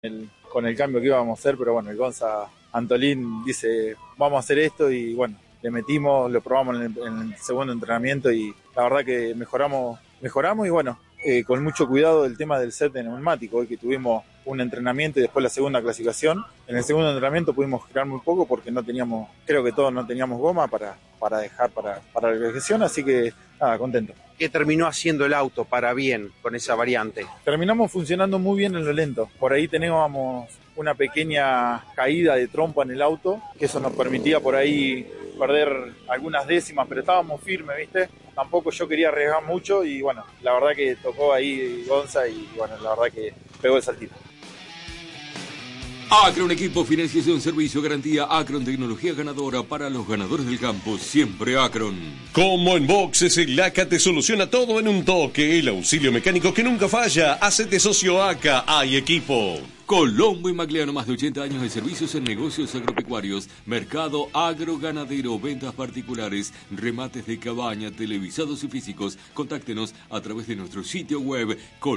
con el cambio que íbamos a hacer, pero bueno, el Gonza Antolín dice, vamos a hacer esto y bueno, le metimos, lo probamos en el segundo entrenamiento y la verdad que mejoramos y bueno, con mucho cuidado el tema del set de neumático. Hoy que tuvimos un entrenamiento y después la segunda clasificación, en el segundo entrenamiento pudimos girar muy poco porque no teníamos, creo que todos no teníamos goma para dejar para la clasificación, así que nada, contento. ¿Qué terminó haciendo el auto para bien con esa variante? Terminamos funcionando muy bien en lo lento, por ahí teníamos una pequeña caída de trompa en el auto, que eso nos permitía por ahí perder algunas décimas, pero estábamos firmes, ¿viste? Tampoco yo quería arriesgar mucho y bueno, la verdad que tocó ahí Gonza y bueno, la verdad que pegó el saltito. Acron Equipo, financiación, servicio, garantía. Acron, tecnología ganadora para los ganadores del campo. Siempre Acron. Como en Boxes, el ACA te soluciona todo en un toque. El auxilio mecánico que nunca falla. Hacete socio ACA. Hay equipo. Colombo y Magliano, más de 80 años de servicios en negocios agropecuarios, mercado agroganadero, ventas particulares, remates de cabaña, televisados y físicos. Contáctenos a través de nuestro sitio web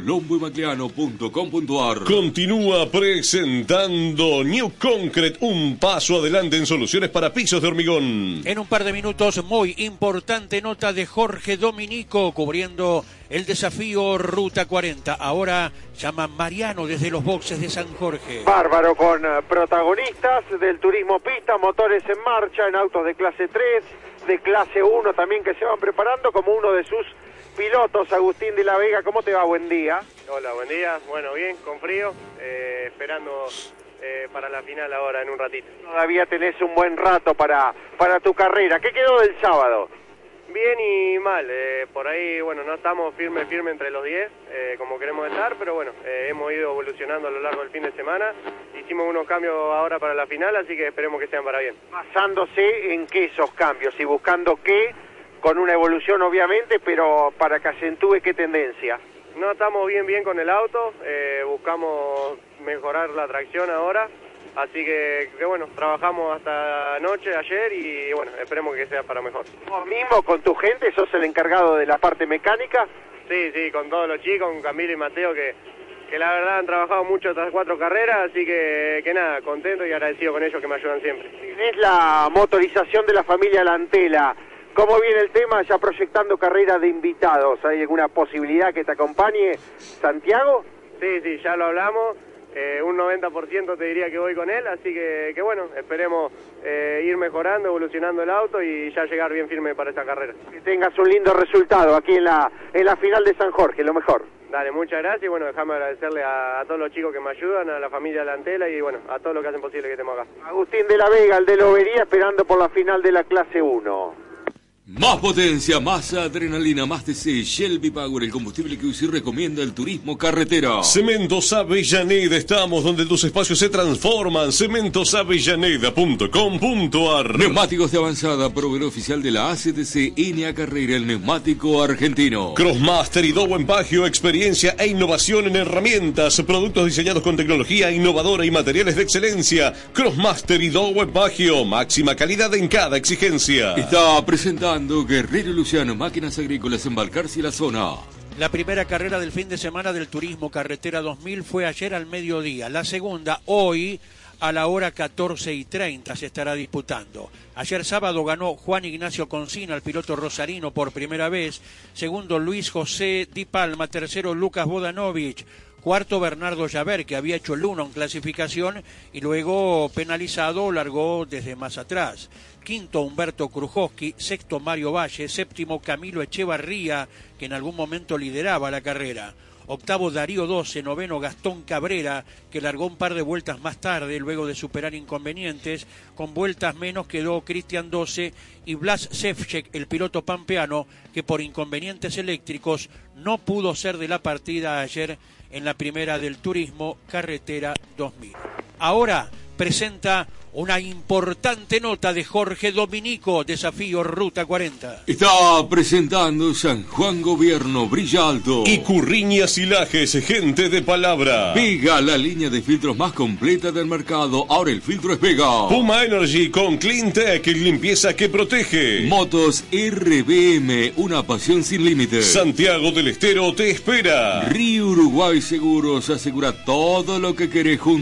colomboymagliano.com.ar. Continúa presentando New Concrete, un paso adelante en soluciones para pisos de hormigón. En un par de minutos, muy importante nota de Jorge Dominico cubriendo el desafío Ruta 40. Ahora llama Mariano desde los boxes de San Jorge. Bárbaro, con protagonistas del turismo pista, motores en marcha, en autos de clase 3, de clase 1 también que se van preparando, como uno de sus pilotos, Agustín de la Vega. ¿Cómo te va? Buen día. Hola, buen día. Bueno, bien, con frío, esperando para la final ahora en un ratito. Todavía tenés un buen rato para tu carrera. ¿Qué quedó del sábado? Bien y mal, por ahí, bueno, no estamos firme entre los 10, como queremos estar, pero bueno, hemos ido evolucionando a lo largo del fin de semana, hicimos unos cambios ahora para la final, así que esperemos que sean para bien. ¿Basándose en qué esos cambios y buscando qué? Con una evolución obviamente, pero para que acentúe qué tendencia. No, estamos bien con el auto, buscamos mejorar la tracción ahora. Así que bueno, trabajamos hasta anoche, ayer, y bueno, esperemos que sea para mejor. ¿Vos mismo con tu gente sos el encargado de la parte mecánica? Sí, con todos los chicos, con Camilo y Mateo, que la verdad han trabajado mucho estas 4 carreras, así que nada, contento y agradecido con ellos que me ayudan siempre. Es la motorización de la familia Lantela. ¿Cómo viene el tema ya proyectando carrera de invitados? ¿Hay alguna posibilidad que te acompañe Santiago? Sí, ya lo hablamos. Un 90% te diría que voy con él, así que bueno, esperemos ir mejorando, evolucionando el auto y ya llegar bien firme para esta carrera. Que tengas un lindo resultado aquí en la final de San Jorge, lo mejor. Dale, muchas gracias y bueno, déjame agradecerle a todos los chicos que me ayudan, a la familia Lantela y bueno, a todos los que hacen posible que estemos acá. Agustín de la Vega, el de Lobería, esperando por la final de la clase 1. Más potencia, más adrenalina, más TC, Shelby Power, el combustible que UCI recomienda el turismo carretera. Cementos Avellaneda, estamos donde tus espacios se transforman. cementosavellaneda.com.ar. Neumáticos de avanzada, proveedor oficial de la ACTC, NA Carrera, el neumático argentino. Crossmaster y Dow Empagio, experiencia e innovación en herramientas, productos diseñados con tecnología innovadora y materiales de excelencia. Crossmaster y Dow Empagio, máxima calidad en cada exigencia. Está presentando Guerrero Luciano, máquinas agrícolas en Balcarce y la zona. La primera carrera del fin de semana del Turismo Carretera 2000 fue ayer al mediodía. La segunda, hoy, a la hora 14:30 se estará disputando. Ayer sábado ganó Juan Ignacio Concina, el piloto rosarino, por primera vez. Segundo, Luis José Di Palma. Tercero, Lucas Bodanovich. Cuarto, Bernardo Llaver, que había hecho el 1 en clasificación y luego penalizado largó desde más atrás. Quinto, Humberto Krujowski. Sexto, Mario Valle. Séptimo, Camilo Echevarría, que en algún momento lideraba la carrera. Octavo, Darío 12. Noveno, Gastón Cabrera, que largó un par de vueltas más tarde luego de superar inconvenientes. Con vueltas menos quedó Cristian 12 y Blas Ševčík, el piloto pampeano, que por inconvenientes eléctricos no pudo ser de la partida ayer en la primera del Turismo Carretera 2000. Ahora presenta una importante nota de Jorge Dominico, Desafío Ruta 40. Está presentando San Juan Gobierno, Brilla Alto. Y Curriñas y Lajes, gente de palabra. Vega, la línea de filtros más completa del mercado. Ahora el filtro es Vega. Puma Energy con Cleantech, limpieza que protege. Motos RBM, una pasión sin límites. Santiago del Estero te espera. Río Uruguay Seguros, asegura todo lo que querés junto